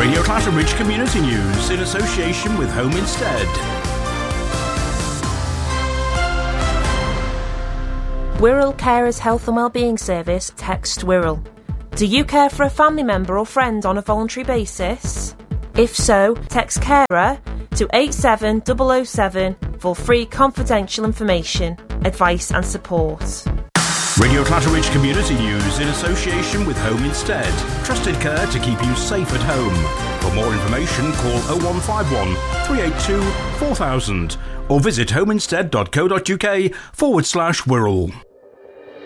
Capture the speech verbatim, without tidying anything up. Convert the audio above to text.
Radio Clatterbridge Community News in association with Home Instead. Wirral Carers Health and Wellbeing Service, text Wirral. Do you care for a family member or friend on a voluntary basis? If so, text carer to eight seven zero zero seven for free confidential information, advice and support. Radio Clatterbridge Community News in association with Home Instead. Trusted care to keep you safe at home. For more information, call oh one five one, three eight two, four thousand or visit homeinstead.co.uk forward slash Wirral.